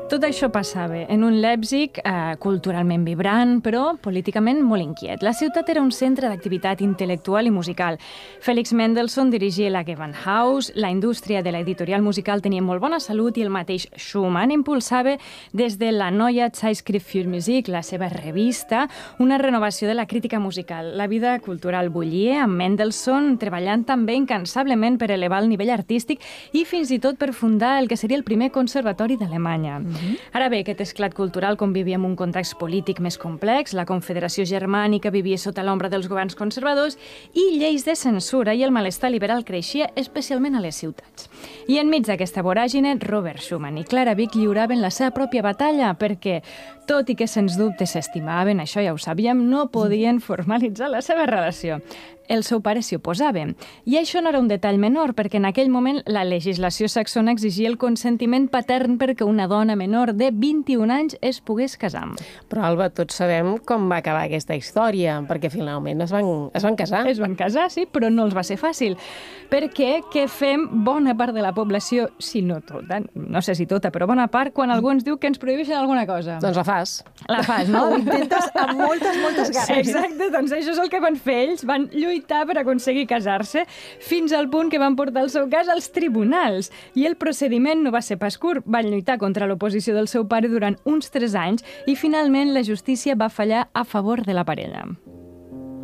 Tot això passava en un Leipzig culturalment vibrant, però políticament molt inquiet. La ciutat era un centre d'activitat intel·lectual i musical. Felix Mendelssohn dirigia la Gewandhaus, la indústria de l'editorial musical tenia molt bona salut i el mateix Schumann impulsava des de la Neue Zeitschrift für Musik, la seva revista, una renovació de la crítica musical. La vida cultural bullia, amb Mendelssohn treballant també incansablement per elevar el nivell artístic i fins i tot per fundar el que seria el primer conservatori d'Alemanya. Ara bé, aquest esclat cultural convivia amb un context polític més complex, la Confederació Germànica vivia sota l'ombra dels governs conservadors i lleis de censura i el malestar liberal creixia, especialment a les ciutats. I enmig d'aquesta voràgine, Robert Schumann i Clara Wieck lliuraven la seva pròpia batalla perquè, tot i que sens dubte s'estimaven, això ja ho sabíem, no podien formalitzar la seva relació. El seu pare s'hi oposava. I això no era un detall menor, perquè en aquell moment la legislació saxona exigia el consentiment patern perquè una dona menor de 21 anys es pogués casar. Però, Alba, tots sabem com va acabar aquesta història, perquè finalment es van casar. Es van casar, sí, però no els va ser fàcil. Perquè què fem bona part de la població, si no tota, no sé si tota, però bona part, quan algú ens diu que ens prohibeixen alguna cosa? Doncs la fas. La fas, no? Ho intentes amb moltes ganes. Exacte, doncs això és el que van fer ells. Van lluitar per aconseguir casar-se fins al punt que van portar el seu cas als tribunals. I el procediment no va ser pas curt. Van lluitar contra l'oposició del seu pare durant uns 3 anys i finalment la justícia va fallar a favor de la parella.